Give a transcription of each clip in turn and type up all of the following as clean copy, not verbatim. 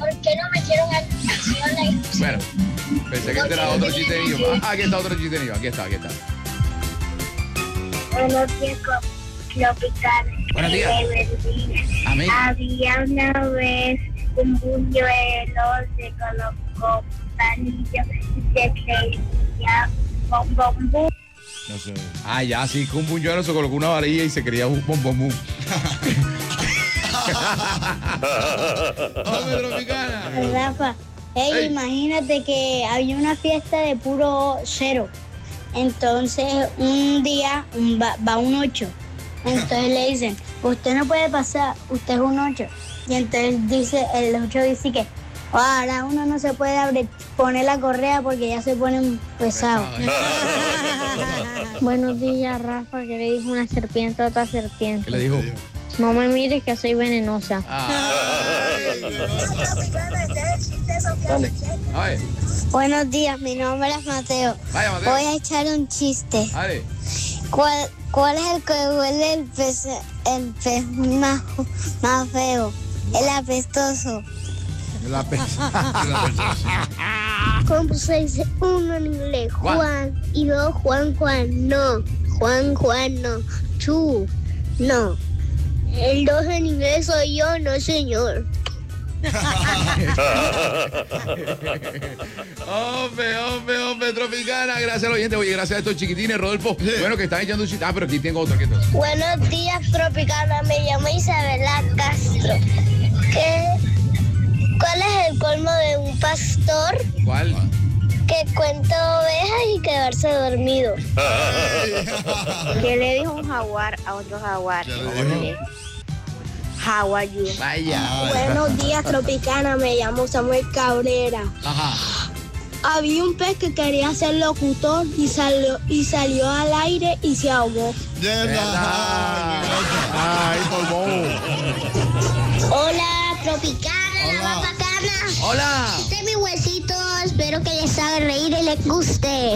¿Por qué no metieron animaciones? Bueno, pensé que este era otro chiste de niño. Aquí está otro chiste de niño. Aquí está. Buenos días, Tropical. Buenos días. Amén. Había una vez un buñuelo, se colocó palillo y se creía bom. No sé. Ah, ya, sí, que un buñuelo se colocó una varilla y se creía un bombomú. ¡Hombre, Tropicana! Rafa, Ey. imagínate que había una fiesta de puro cero. Entonces, un día va un 8. Entonces le dicen, usted no puede pasar, usted es un 8. Y entonces dice, el 8 dice que ahora uno no se puede poner la correa porque ya se pone pesado. Buenos días, Rafa, que le dijo una serpiente a otra serpiente. ¿Qué le dijo? No me mires que soy venenosa. A ver, Buenos días, mi nombre es Mateo. vaya, Mateo. Voy a echar un chiste. Dale. ¿Cuál es el que huele el pez más feo? El apestoso. La ¿Cómo se dice uno en inglés? Juan. Juan. Y dos, Juan, no. Juan, no. Tú, no. El dos en inglés soy yo, no señor. Hombre, Tropicana. Gracias al oyente. Oye, gracias a estos chiquitines, Rodolfo. Bueno, que están echando un chiste. Pero aquí tengo otro. Buenos días, Tropicana. Me llamo Isabela Castro. ¿Cuál es el colmo de un pastor? ¿Cuál? Que cuenta ovejas y quedarse dormido. ¿Qué le dijo un jaguar a otro jaguar? How are you? Vaya. Buenos días, Tropicana. Me llamo Samuel Cabrera. Ajá. Había un pez que quería ser locutor y salió al aire y se ahogó. Ay, por bobo. Hola, Tropicana, la más bacana. Hola. Este es mi huesito. Espero que les haga reír y les guste.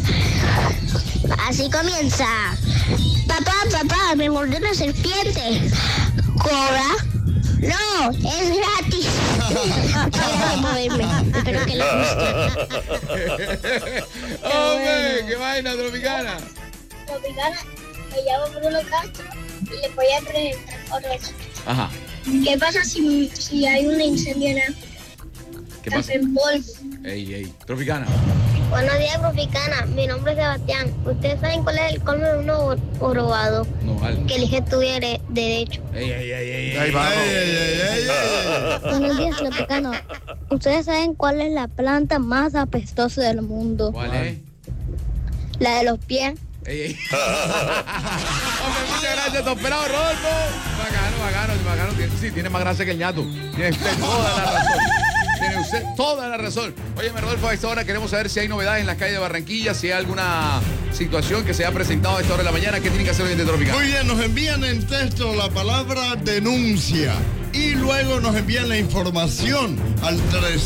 Así comienza. Papá, me mordió una serpiente. ¿Cobra? No, es gratis. Deja de moverme. Espero que les guste. Hombre, qué vaina, Tropicana. Tropicana, me llamo Bruno Castro y le voy a presentar otro chiste. Ajá. ¿Qué pasa si hay un incendio en África? ¿Qué pasa? En polvo. Ey, Tropicana. Buenos días, Tropicana. Mi nombre es Sebastián. ¿Ustedes saben cuál es el colmo de un jorobado? No, vale. Que elige estudiar derecho. Ahí vamos. Buenos días, Tropicano. ¿Ustedes saben cuál es la planta más apestosa del mundo? ¿Cuál es? La de los pies. Ey. Hombre, muchas gracias, don Pelado Rodolfo. Bacano. Sí, tiene más gracia que el ñato. Tiene usted toda la razón. Tiene usted toda la razón. Óyeme, Rodolfo, a esta hora queremos saber si hay novedades en las calles de Barranquilla, si hay alguna situación que se ha presentado a esta hora de la mañana. ¿Qué tiene que hacer hoy en Tropicana? Muy bien, nos envían en texto la palabra denuncia y luego nos envían la información al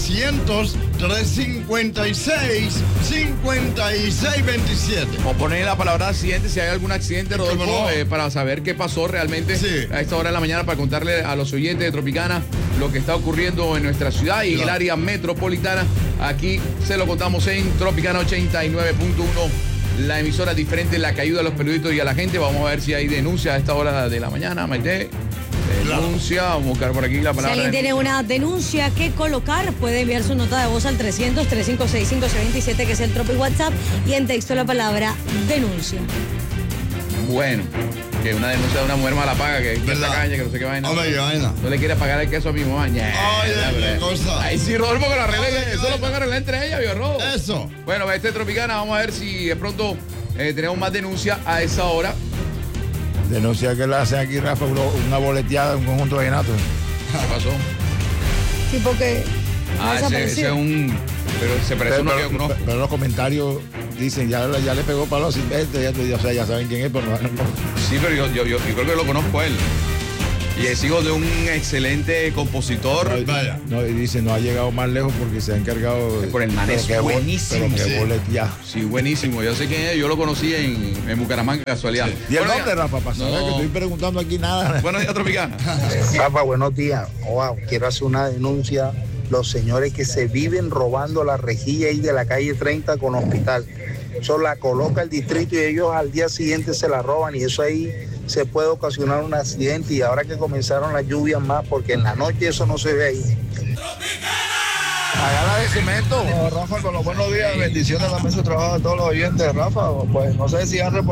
300-356-5627. O poner la palabra accidente si hay algún accidente, Rodolfo, ¿Cómo no? para saber qué pasó realmente Sí. a esta hora de la mañana, para contarle a los oyentes de Tropicana lo que está ocurriendo en nuestra ciudad y en el área metropolitana. Aquí se lo contamos en Tropicana 89.1, la emisora diferente, la que ayuda a los periodistas y a la gente. Vamos a ver si hay denuncia a esta hora de la mañana, Maite. Denuncia, vamos a buscar por aquí la Si palabra. alguien tiene una denuncia que colocar, puede enviar su nota de voz al 300-356-5827, que es el Tropi WhatsApp, y en texto la palabra denuncia. Bueno, que una denuncia de una mujer mala paga, que es ¿Verdad? caña, que no sé qué vaina. Hombre, qué vaina. No le quiere pagar el queso a mi mamá. Ay, qué cosa. Ahí sí, Rodolfo, que lo arregle. Ay, Eso ay. lo pueden arreglar entre ellas, vio, Rodo. Eso. Bueno, este Tropicana, vamos a ver si de pronto tenemos más denuncias a esa hora. Denuncia que le hacen aquí, Rafa, una boleteada, un conjunto de vallenato. ¿Qué pasó? Sí, porque Ese es un... Pero se parece a uno que yo conozco. Pero los comentarios dicen, ya le pegó para los silvestres, o sea, ya saben quién es, pero no. Sí, pero yo creo que lo conozco a él. Y es hijo de un excelente compositor. Vaya. No, y dice, no ha llegado más lejos porque se ha encargado... Por el man es buenísimo. Pero que Sí. boleteado. Sí, buenísimo. Yo sé quién es. Yo lo conocí en Bucaramanga, casualidad. ¿Y el Bueno, nombre, ya- Rafa, para saber No. que estoy preguntando aquí nada? Buenos días, Tropicana. Rafa, buenos días. Quiero hacer una denuncia los señores que se viven robando la rejilla ahí de la calle 30 con Hospital. Eso la coloca el distrito y ellos al día siguiente se la roban y eso ahí se puede ocasionar un accidente y ahora que comenzaron las lluvias más, porque en la noche eso no se ve ahí. Hágala de cemento. Rafa, con los buenos días, bendiciones también su trabajo a todos los oyentes, Rafa. Pues no sé si han reportado